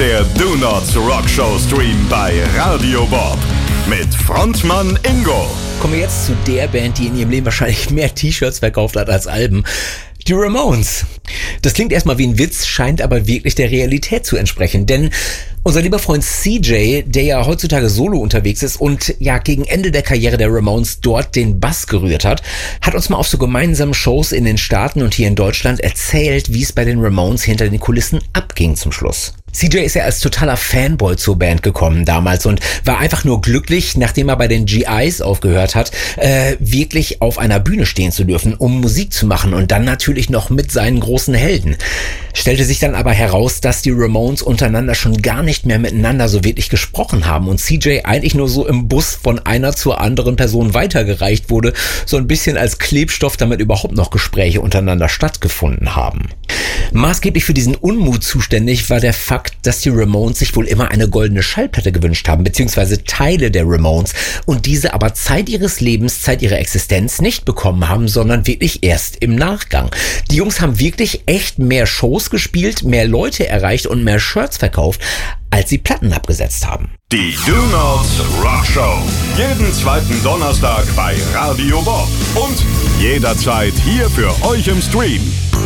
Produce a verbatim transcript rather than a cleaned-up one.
Der Do Not Rock Show Stream bei Radio Bob mit Frontmann Ingo. Kommen wir jetzt zu der Band, die in ihrem Leben wahrscheinlich mehr T-Shirts verkauft hat als Alben. Die Ramones. Das klingt erstmal wie ein Witz, scheint aber wirklich der Realität zu entsprechen, denn unser lieber Freund C J, der ja heutzutage solo unterwegs ist und ja gegen Ende der Karriere der Ramones dort den Bass gerührt hat, hat uns mal auf so gemeinsamen Shows in den Staaten und hier in Deutschland erzählt, wie es bei den Ramones hinter den Kulissen abging zum Schluss. C J ist ja als totaler Fanboy zur Band gekommen damals und war einfach nur glücklich, nachdem er bei den G Is aufgehört hat, äh, wirklich auf einer Bühne stehen zu dürfen, um Musik zu machen und dann natürlich noch mit seinen großen Helden. Stellte sich dann aber heraus, dass die Ramones untereinander schon gar nicht mehr miteinander so wirklich gesprochen haben und C J eigentlich nur so im Bus von einer zur anderen Person weitergereicht wurde, so ein bisschen als Klebstoff, damit überhaupt noch Gespräche untereinander stattgefunden haben. Maßgeblich für diesen Unmut zuständig war der Fakt, dass die Ramones sich wohl immer eine goldene Schallplatte gewünscht haben, beziehungsweise Teile der Ramones und diese aber Zeit ihres Lebens, Zeit ihrer Existenz nicht bekommen haben, sondern wirklich erst im Nachgang. Die Jungs haben wirklich echt mehr Shows gespielt, mehr Leute erreicht und mehr Shirts verkauft, als sie Platten abgesetzt haben. Die Do Not Rock Show. Jeden zweiten Donnerstag bei Radio Bob und jederzeit hier für euch im Stream.